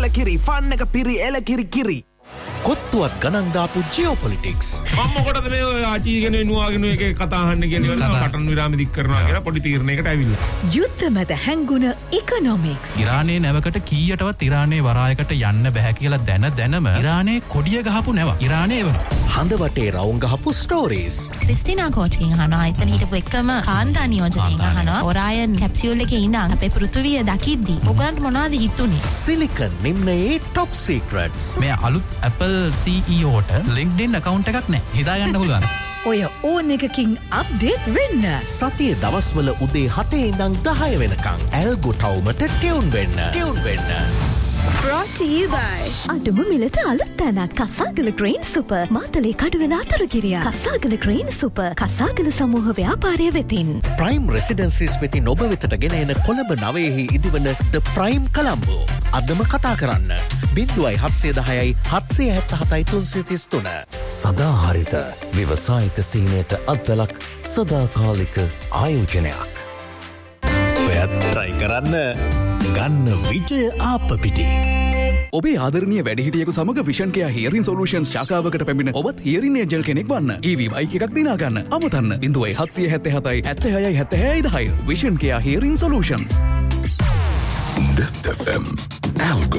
කලකිරි fun එක පිරි එලකිරි කිරි. කොත්තුවත් ගණන් දාපු ජියෝපොලිටික්ස්. මම මොකටද මේ ආචීගෙන නුවාගෙන එකේ කතා අහන්න කියලා සටන් විරාම දික් කරනවා කියලා පොඩි තීරණයකට ඇවිල්ලා. යුද්ධ මත හැංගුණ ඉකොනොමික්ස්. ඉරානයේ නැවකට කීයටවත් ඉරානයේ වරායකට යන්න බෑ කියලා දැනම ඉරානයේ කොඩිය ගහපු නැව. ඉරානයේ එවනවා. හඳ වටේ රවුම් ගහපු ස්ටෝරීස්. ක්‍රිස්ටිනා කෝච්කින් අහනවා. එතන හිටපු එකම කාන්තා නියෝජකයන් අහනවා. ඔරායන් කැප්සියුල් එකේ ඉඳන් අපේ පෘථුවිය දකිද්දි ඔයගලන්ට මොනවද හිතුනේ? Silicon නිම්නයේ top සීක්‍රට්ස්. මේ අලුත් Apple CEOට LinkedIn account එකක් නැහැ. හිතා ගන්න පුළුවන්. ඔය ඕන එකකින් අප්ඩේට් වෙන්න. සතියේ දවස්වල උදේ 7 ඉඳන් 10 වෙනකන් ඇල්ගෝ ටවුමට ටියුන් වෙන්න. Brought to you by අඩුම මිලට අලුත් තැනක් කසාගල grain super Matale Kaduwela Athurugiriya. කසාගල grain super කසාගල සමූහ ව්‍යාපාරය වෙතින්. ප්‍රයිම් රෙසිඩන්සිස් වෙතින් ඔබ වෙතට ගෙන එන කොළඹ 9 ඉදිවන ද ප්‍රයිම් කොළඹෝ. අදම කතා කරන්න 0710 777 333. සදාහරිත ව්‍යවසායික සීනයට අත්දලක් සදාකාලික ආයෝජනයක්. ඔයත් try කරන්න ගන්න විජය ආප්පිටි. ඔබේ ආදරණීය වැඩිහිටියෙකු සමග විෂන් කෙයා හියරින් සොලියුෂන්ස් ශාඛාවකට පැමිණ ඔබත් හියරින් ඒජන්ට් කෙනෙක් වන්න. EV බයික් එකක් දිනා ගන්න. අමතන්න 0777 76 76 10. Vision care හියරින් solutions. FM Algo